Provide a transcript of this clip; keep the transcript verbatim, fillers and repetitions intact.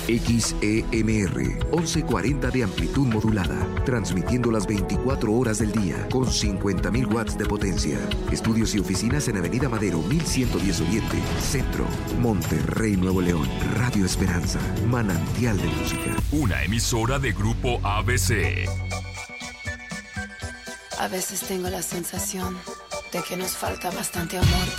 X E M R, once cuarenta de amplitud modulada, transmitiendo las veinticuatro horas del día con cincuenta mil watts de potencia. Estudios y oficinas en Avenida Madero, mil ciento diez Oriente, Centro, Monterrey, Nuevo León. Radio Esperanza, manantial de música. Una emisora de Grupo A B C. A veces tengo la sensación de que nos falta bastante amor